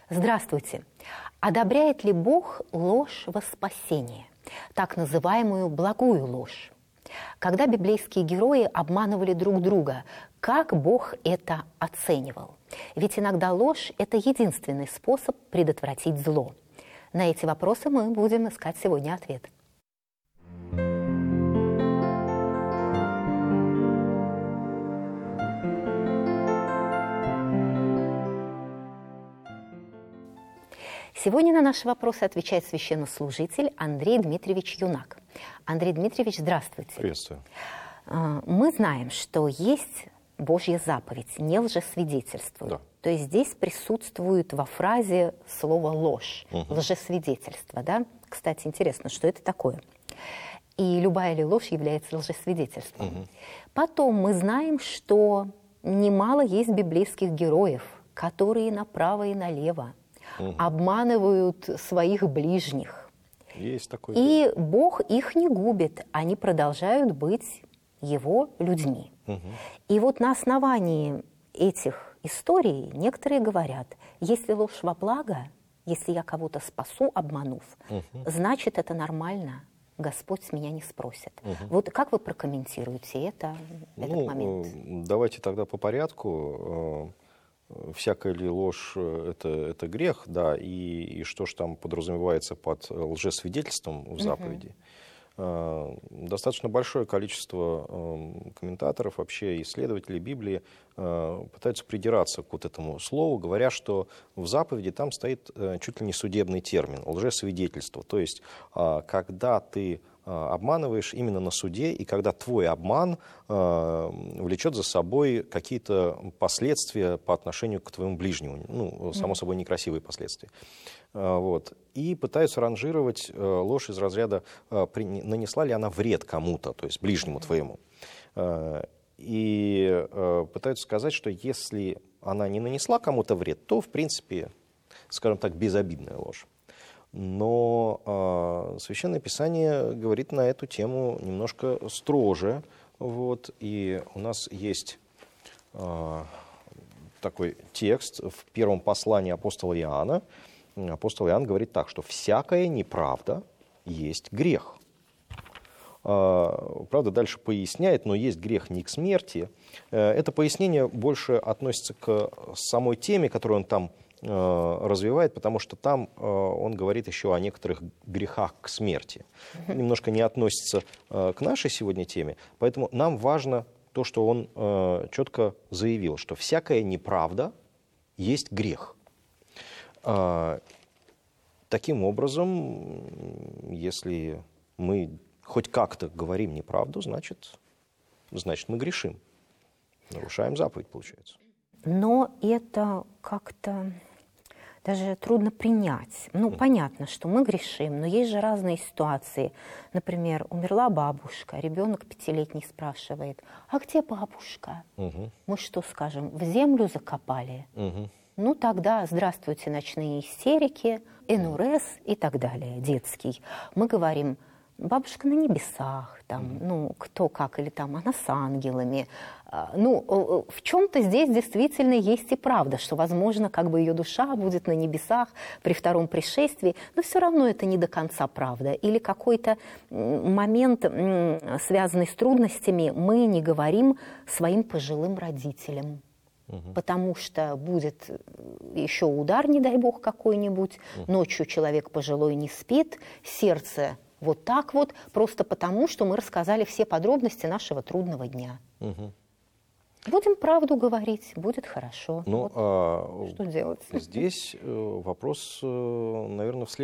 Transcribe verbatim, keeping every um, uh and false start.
Здравствуйте. Одобряет ли Бог ложь во спасение, так называемую благую ложь? Когда библейские герои обманывали друг друга, как Бог это оценивал? Ведь иногда ложь – это единственный способ предотвратить зло. На эти вопросы мы будем искать сегодня ответ. Сегодня на наши вопросы отвечает священнослужитель Андрей Дмитриевич Юнак. Андрей Дмитриевич, здравствуйте. Приветствую. Мы знаем, что есть Божья заповедь «не лжесвидетельствуй». Да. То есть здесь присутствует во фразе слово «ложь», угу. лжесвидетельство. Да? Кстати, интересно, что это такое? И любая ли ложь является лжесвидетельством. Угу. Потом мы знаем, что немало есть библейских героев, которые направо и налево угу. обманывают своих ближних. Есть такое. И Бог их не губит, они продолжают быть Его людьми. Угу. И вот на основании этих историй некоторые говорят, если ложь во благо, если я кого-то спасу, обманув, угу. значит, это нормально, Господь с меня не спросит. Угу. Вот как вы прокомментируете это, этот ну, момент? Давайте тогда по порядку. Всякая ли ложь это, это грех, да, и, и что же там подразумевается под лжесвидетельством в заповеди. Угу. Достаточно большое количество комментаторов, вообще исследователей Библии пытаются придираться к вот этому слову, говоря, что в заповеди там стоит чуть ли не судебный термин лжесвидетельство. То есть, когда ты обманываешь именно на суде, и когда твой обман э, влечет за собой какие-то последствия по отношению к твоему ближнему, ну, само собой, некрасивые последствия. Э, вот. И пытаются ранжировать э, ложь из разряда, э, при, нанесла ли она вред кому-то, то есть ближнему твоему. Э, и э, пытаются сказать, что если она не нанесла кому-то вред, то, в принципе, скажем так, безобидная ложь. Но э, Священное Писание говорит на эту тему немножко строже. Вот, и у нас есть э, такой текст в первом послании апостола Иоанна. Апостол Иоанн говорит так, что «всякая неправда есть грех». Э, правда, дальше поясняет, но есть грех не к смерти. Э, это пояснение больше относится к самой теме, которую он там развивает, потому что там э, он говорит еще о некоторых грехах к смерти. Немножко не относится э, к нашей сегодня теме, поэтому нам важно то, что он э, четко заявил, что всякая неправда есть грех. Э, таким образом, если мы хоть как-то говорим неправду, значит, значит мы грешим. Нарушаем заповедь, получается. Но это как-то даже трудно принять. Ну, mm. понятно, что мы грешим, но есть же разные ситуации. Например, умерла бабушка, ребенок пятилетний спрашивает, а где бабушка? Mm-hmm. Мы что скажем, в землю закопали? Mm-hmm. Ну, тогда здравствуйте, ночные истерики, энурез и так далее, детский. Мы говорим, бабушка на небесах, там, mm-hmm. ну, кто как, или там она с ангелами. Ну, в чем-то здесь действительно есть и правда, что, возможно, как бы ее душа будет на небесах при втором пришествии, но все равно это не до конца правда. Или какой-то момент, связанный с трудностями, мы не говорим своим пожилым родителям. Угу. Потому что будет еще удар, не дай бог, какой-нибудь, угу. ночью человек пожилой не спит, сердце вот так вот, просто потому, что мы рассказали все подробности нашего трудного дня. Угу. Будем правду говорить, будет хорошо. Ну, вот. а Что делать? Здесь вопрос, наверное, в следующем.